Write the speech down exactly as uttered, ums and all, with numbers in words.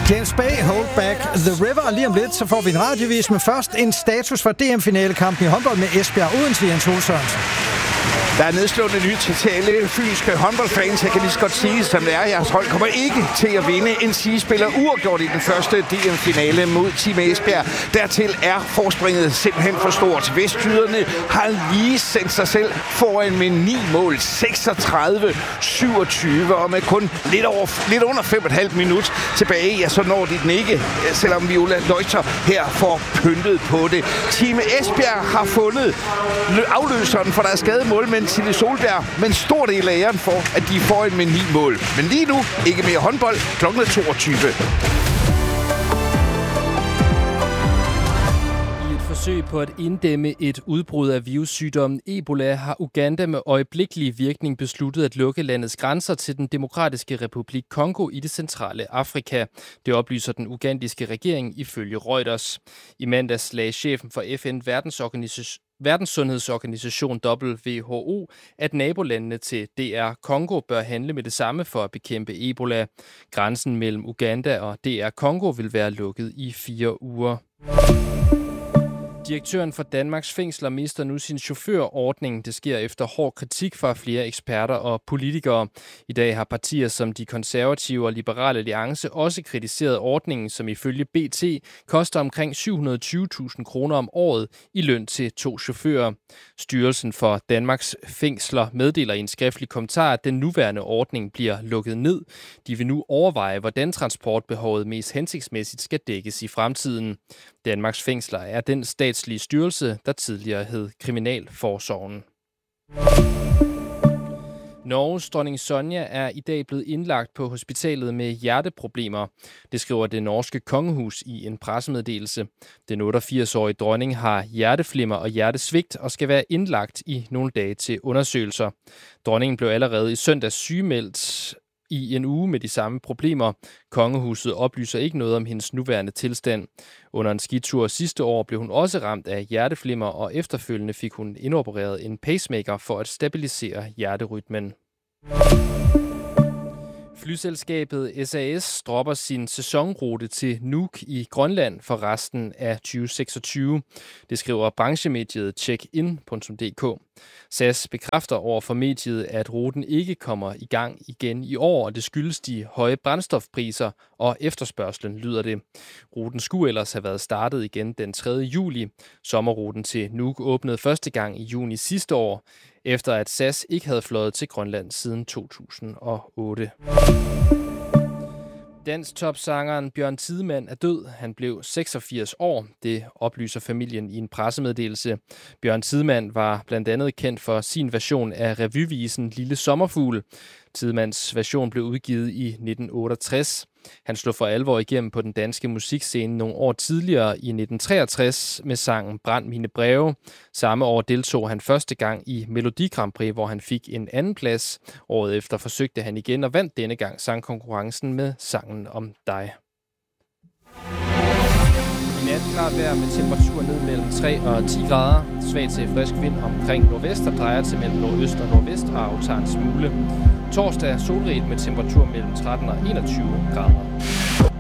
James Bay, Hold Back the River. Og lige om lidt, så får vi en radiovis med først en status for D M-finalekampen i håndbold med Esbjerg Odense, Jens Ole Sørensen. Der er nedslående nyt til alle fynske håndboldfans. Jeg kan lige så godt sige, som det er. Jeres hold kommer ikke til at vinde. N C spiller uafgjort i den første D M-finale mod Team Esbjerg. Dertil er forspringet simpelthen for stort. Vestjyderne har lige sendt sig selv foran med ni mål. seksogtredive syvogtyve, og med kun lidt, over, lidt under fem komma fem minut tilbage, ja, så når de den ikke, selvom Viola Deutscher her får pyntet på det. Team Esbjerg har fundet afløseren for deres skadede målmænd Tilly Solberg, men stor del af æren for, at de får en med ni mål. Men lige nu, ikke mere håndbold, klokken toogtyve. I et forsøg på at inddæmme et udbrud af virussygdommen Ebola har Uganda med øjeblikkelig virkning besluttet at lukke landets grænser til den demokratiske republik Kongo i det centrale Afrika. Det oplyser den ugandiske regering ifølge Reuters. I mandags lagde chefen for F N Verdensorganisation Verdenssundhedsorganisation W H O, at nabolandene til D R Kongo bør handle med det samme for at bekæmpe Ebola. Grænsen mellem Uganda og D R Kongo vil være lukket i fire uger. Direktøren for Danmarks Fængsler mister nu sin chaufførordning. Det sker efter hård kritik fra flere eksperter og politikere. I dag har partier som de konservative og liberale alliance også kritiseret ordningen, som ifølge B T koster omkring syv hundrede og tyve tusind kroner om året i løn til to chauffører. Styrelsen for Danmarks Fængsler meddeler i en skriftlig kommentar, at den nuværende ordning bliver lukket ned. De vil nu overveje, hvordan transportbehovet mest hensigtsmæssigt skal dækkes i fremtiden. Danmarks Fængsler er den statslige styrelse, der tidligere hed Kriminalforsorgen. Norges dronning Sonja er i dag blevet indlagt på hospitalet med hjerteproblemer. Det skriver det norske kongehus i en pressemeddelelse. Den otteogfirs-årige dronning har hjerteflimmer og hjertesvigt og skal være indlagt i nogle dage til undersøgelser. Dronningen blev allerede i søndags sygemeldt i en uge med de samme problemer. Kongehuset oplyser ikke noget om hendes nuværende tilstand. Under en skitur sidste år blev hun også ramt af hjerteflimmer, og efterfølgende fik hun indopereret en pacemaker for at stabilisere hjerterytmen. Flyselskabet S A S dropper sin sæsonrute til Nuuk i Grønland for resten af tyve seksogtyve. Det skriver branchemediet checkin punktum d k. S A S bekræfter over for mediet, at ruten ikke kommer i gang igen i år, og det skyldes de høje brændstofpriser og efterspørgslen, lyder det. Ruten skulle ellers have været startet igen den tredje juli. Sommerruten til Nuuk åbnede første gang i juni sidste år, efter at S A S ikke havde fløjet til Grønland siden to tusind og otte. Dansk topsangeren Bjørn Tidemand er død. Han blev seksogfirs år. Det oplyser familien i en pressemeddelelse. Bjørn Tidemand var blandt andet kendt for sin version af revyvisen Lille Sommerfugl. Tidemands version blev udgivet i nitten otteogtres. Han slog for alvor igennem på den danske musikscene nogle år tidligere i nitten treogtres med sangen Brænd mine breve. Samme år deltog han første gang i Melodi Grand Prix, hvor han fik en anden plads. Året efter forsøgte han igen og vandt denne gang sangkonkurrencen med Sangen om dig. I nat klart vejr med temperatur ned mellem tre og ti grader. Svag til frisk vind omkring nordvest, der drejer til mellem nordøst og nordvest og aftager en smule. Torsdag solrigt med temperatur mellem tretten og enogtyve grader.